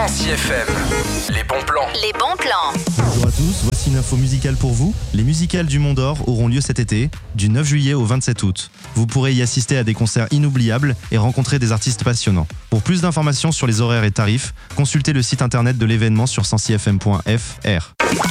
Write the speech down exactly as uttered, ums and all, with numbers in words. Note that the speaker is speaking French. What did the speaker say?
Sancy F M. Les bons plans. Les bons plans. Bonjour à tous, voici une info musicale pour vous. Les musicales du Mont d'Or auront lieu cet été, du neuf juillet au vingt-sept août. Vous pourrez y assister à des concerts inoubliables et rencontrer des artistes passionnants. Pour plus d'informations sur les horaires et tarifs, consultez le site internet de l'événement sur sancy f m point f r.